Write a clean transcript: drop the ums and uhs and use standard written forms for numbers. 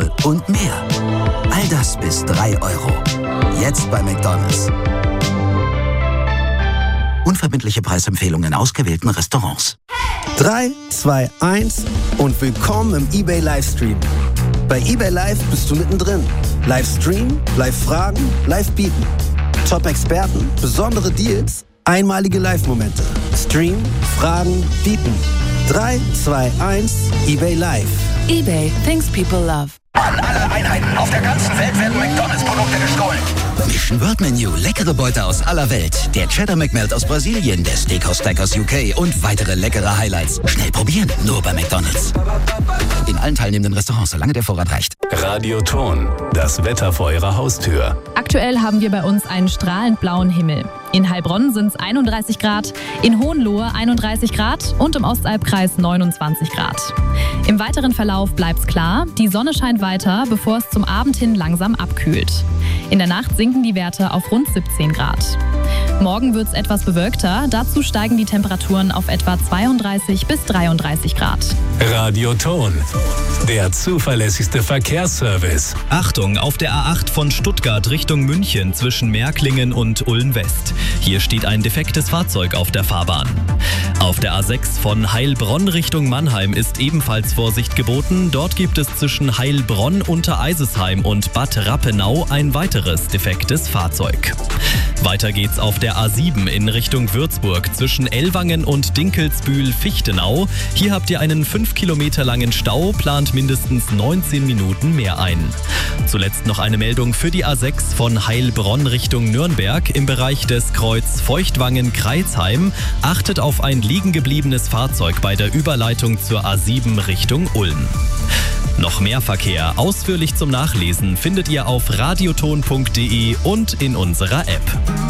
Roll und mehr. All das bis 3 Euro. Jetzt bei McDonald's. Unverbindliche Preisempfehlungen in ausgewählten Restaurants. 3, 2, 1 und willkommen im eBay Livestream. Bei eBay Live bist du mittendrin. Livestream, Live-Fragen, Live-Bieten. Top-Experten, besondere Deals, einmalige Live-Momente. Stream, Fragen, Bieten. 3, 2, 1, eBay Live. eBay, things people love. An alle Einheiten auf der ganzen Welt werden McDonald's-Produkte gestohlen. Mission World Menu, leckere Beute aus aller Welt. Der Cheddar McMelt aus Brasilien, der Steakhouse Stack aus UK und weitere leckere Highlights. Schnell probieren, nur bei McDonald's. In allen teilnehmenden Restaurants, solange der Vorrat reicht. Radioton, das Wetter vor Ihrer Haustür. Aktuell haben wir bei uns einen strahlend blauen Himmel. In Heilbronn sind es 31 Grad, in Hohenlohe 31 Grad und im Ostalbkreis 29 Grad. Im weiteren Verlauf bleibt's klar, die Sonne scheint weiter, bevor es zum Abend hin langsam abkühlt. In der Nacht sinken die Werte auf rund 17 Grad. Morgen wird's etwas bewölkter, dazu steigen die Temperaturen auf etwa 32 bis 33 Grad. Radioton, der zuverlässigste Verkehrsservice. Achtung, auf der A8 von Stuttgart Richtung München zwischen Märklingen und Ulm-West. Hier steht ein defektes Fahrzeug auf der Fahrbahn. Auf der A6 von Heilbronn Richtung Mannheim ist ebenfalls Vorsicht geboten. Dort gibt es zwischen Heilbronn, Untereisesheim und Bad Rappenau ein weiteres defektes Fahrzeug. Weiter geht's auf der A7 in Richtung Würzburg zwischen Ellwangen und Dinkelsbühl-Fichtenau. Hier habt ihr einen 5 Kilometer langen Stau, plant mindestens 19 Minuten mehr ein. Zuletzt noch eine Meldung für die A6 von Heilbronn Richtung Nürnberg im Bereich des Kreuz Feuchtwangen-Kreuzheim. Achtet auf ein liegen gebliebenes Fahrzeug bei der Überleitung zur A7 Richtung Ulm. Noch mehr Verkehr ausführlich zum Nachlesen findet ihr auf radioton.de und in unserer App.